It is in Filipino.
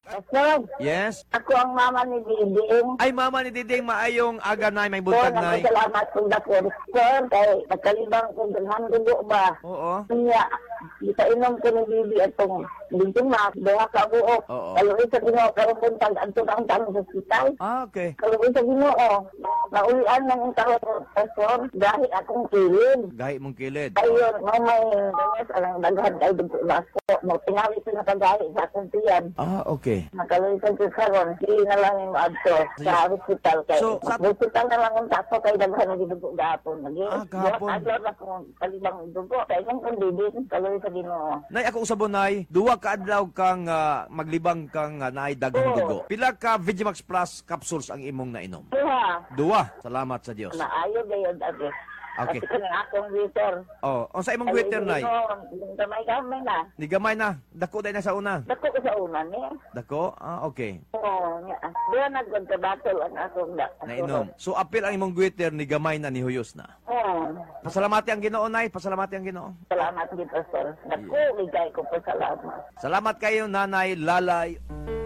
Pastor, Yes. ako ang mama ni Diding. Ay, mama ni Diding, maayong aga na, may buntag na. Salamat po na po. Sir, kay nagkalibang kong dalhan dugo ba? Oo. Kaya, ipainom ko ni Bibi atong Bintumak, doha ka buok. Oo. Kaluwi sa Ginoo, karong buntag, anto na ang tanong sa hospital. Ah, okay. Kaluwi sa Ginoo, naulian ng ang karong Pastor, dahil akong kilid. Gahi mong kilid. Ayun, may ganyan, alang daghan kayo dugo na po. Tinawid ko na kagahi sa akong tiyan. Ah, okay. Nakaluisan ko karon, hindi na lang yung maadto sa hospital kay. So, sa- Hospital na lang ang tapo kay daghan na gidugo gahapon. Gahapon. Adlaw na kung kalibang dugo. Kay kung kondibin, kaluwi sa Ginoo. Nay, ako usabon, Nay. Duwa ka adlaw kang maglibang kang naay daghang dugo. Pila ka Vigimax Plus capsules ang imong nainom? Duha, Duwa. Salamat sa Dios. maayo gayod ate. Okay. Kasi kanang akong waiter. Oh, unsa imong gwitter, Nay? Gamay na. Ni gamay na. Dako day na sa una. Dako ko sa una ni. Dako? Ah, okay. Oo, nga. Diya nagkontrabato ang akong Nainom. So, apil ang imong gwitter ni gamay na ni huyos na. Oo. Pasalamati ang Ginoo, Nay. Pasalamati ang Ginoo. Salamat gid, Pastor. Dako, ligay ko pa salamat. Salamat kayo, Nanay Lalay.